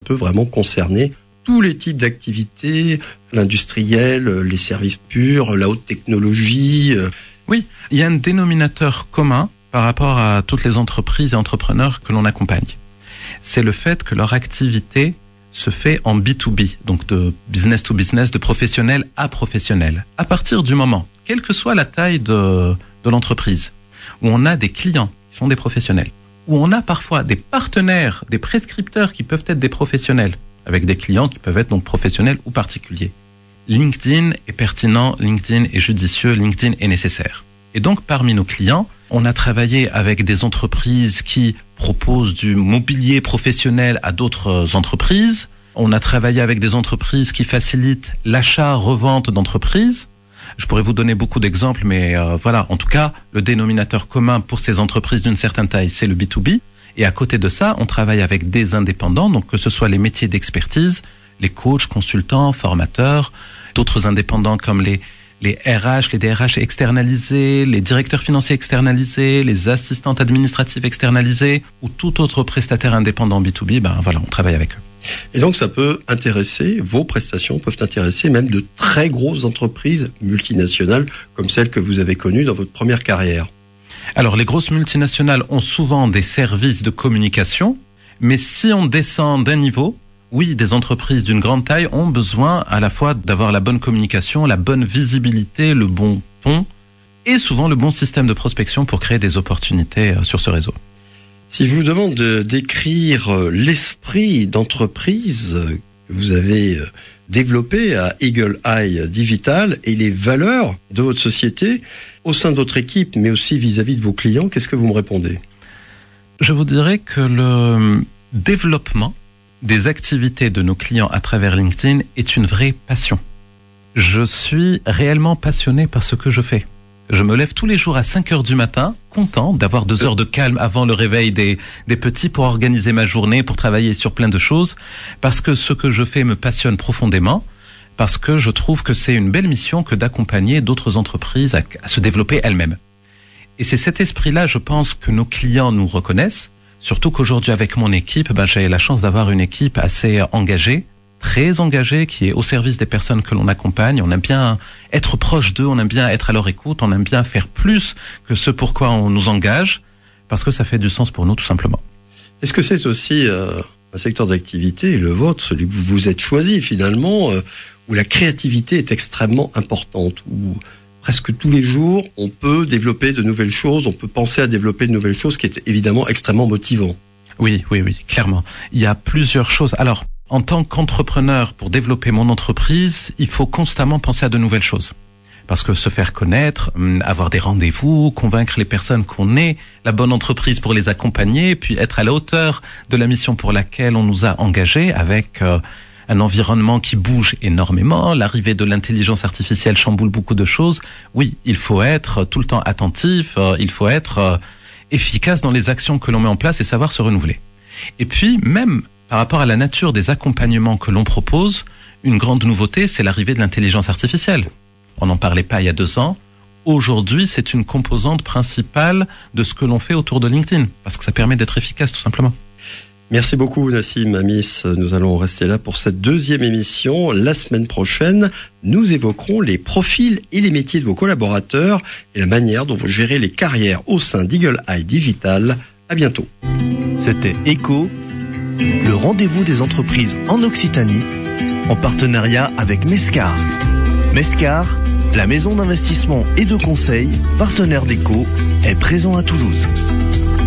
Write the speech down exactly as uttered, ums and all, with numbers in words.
peut vraiment concerner tous les types d'activités, l'industriel, les services purs, la haute technologie. Oui, il y a un dénominateur commun par rapport à toutes les entreprises et entrepreneurs que l'on accompagne. C'est le fait que leur activité se fait en B deux B, donc de business to business, de professionnel à professionnel. À partir du moment, quelle que soit la taille de, de l'entreprise, où on a des clients qui sont des professionnels, où on a parfois des partenaires, des prescripteurs qui peuvent être des professionnels, avec des clients qui peuvent être donc professionnels ou particuliers. LinkedIn est pertinent, LinkedIn est judicieux, LinkedIn est nécessaire. Et donc, parmi nos clients, on a travaillé avec des entreprises qui proposent du mobilier professionnel à d'autres entreprises. On a travaillé avec des entreprises qui facilitent l'achat-revente d'entreprises. Je pourrais vous donner beaucoup d'exemples, mais euh, voilà, en tout cas, le dénominateur commun pour ces entreprises d'une certaine taille, c'est le B deux B. Et à côté de ça, on travaille avec des indépendants, donc que ce soit les métiers d'expertise, les coachs, consultants, formateurs, d'autres indépendants comme les les R H, les D R H externalisés, les directeurs financiers externalisés, les assistantes administratives externalisées ou tout autre prestataire indépendant B deux B, ben voilà, on travaille avec eux. Et donc ça peut intéresser, vos prestations peuvent intéresser même de très grosses entreprises multinationales comme celles que vous avez connues dans votre première carrière. Alors les grosses multinationales ont souvent des services de communication, mais si on descend d'un niveau, oui, des entreprises d'une grande taille ont besoin à la fois d'avoir la bonne communication, la bonne visibilité, le bon ton et souvent le bon système de prospection pour créer des opportunités sur ce réseau. Si je vous demande de décrire l'esprit d'entreprise que vous avez développé à Eagle Eye Digital et les valeurs de votre société au sein de votre équipe, mais aussi vis-à-vis de vos clients, qu'est-ce que vous me répondez ? Je vous dirais que le développement des activités de nos clients à travers LinkedIn est une vraie passion. Je suis réellement passionné par ce que je fais. Je me lève tous les jours à cinq heures du matin, content d'avoir deux heures de calme avant le réveil des, des petits pour organiser ma journée, pour travailler sur plein de choses, parce que ce que je fais me passionne profondément, parce que je trouve que c'est une belle mission que d'accompagner d'autres entreprises à, à se développer elles-mêmes. Et c'est cet esprit-là, je pense, que nos clients nous reconnaissent. Surtout qu'aujourd'hui, avec mon équipe, ben, j'ai la chance d'avoir une équipe assez engagée, très engagée, qui est au service des personnes que l'on accompagne. On aime bien être proche d'eux, on aime bien être à leur écoute, on aime bien faire plus que ce pourquoi on nous engage, parce que ça fait du sens pour nous, tout simplement. Est-ce que c'est aussi euh, un secteur d'activité, le vôtre, celui que vous vous êtes choisi finalement, euh, où la créativité est extrêmement importante, où presque tous les jours, on peut développer de nouvelles choses, on peut penser à développer de nouvelles choses, qui est évidemment extrêmement motivant. Oui, oui, oui, clairement. Il y a plusieurs choses. Alors, en tant qu'entrepreneur, pour développer mon entreprise, il faut constamment penser à de nouvelles choses. Parce que se faire connaître, avoir des rendez-vous, convaincre les personnes qu'on est la bonne entreprise pour les accompagner, puis être à la hauteur de la mission pour laquelle on nous a engagés avec euh, un environnement qui bouge énormément, l'arrivée de l'intelligence artificielle chamboule beaucoup de choses. Oui, il faut être tout le temps attentif, euh, il faut être euh, efficace dans les actions que l'on met en place et savoir se renouveler. Et puis, même par rapport à la nature des accompagnements que l'on propose, une grande nouveauté, c'est l'arrivée de l'intelligence artificielle. On n'en parlait pas il y a deux ans. Aujourd'hui, c'est une composante principale de ce que l'on fait autour de LinkedIn, parce que ça permet d'être efficace, tout simplement. Merci beaucoup Nassim Amis. Nous allons rester là pour cette deuxième émission. La semaine prochaine, nous évoquerons les profils et les métiers de vos collaborateurs et la manière dont vous gérez les carrières au sein d'Eagle Eye Digital. À bientôt. C'était Echo, le rendez-vous des entreprises en Occitanie, en partenariat avec Mescar. Mescar, la maison d'investissement et de conseil, partenaire d'Echo, est présent à Toulouse.